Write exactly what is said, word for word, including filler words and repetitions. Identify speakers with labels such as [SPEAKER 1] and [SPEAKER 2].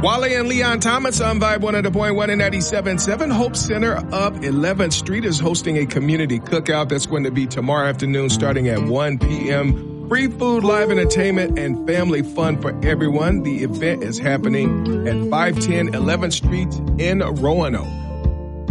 [SPEAKER 1] Wale and Leon Thomas on Vibe one hundred point one and ninety-seven point seven. Hope Center up eleventh Street is hosting a community cookout that's going to be tomorrow afternoon starting at one p.m. Free food, live entertainment, and family fun for everyone. The event is happening at five ten eleventh Street in Roanoke.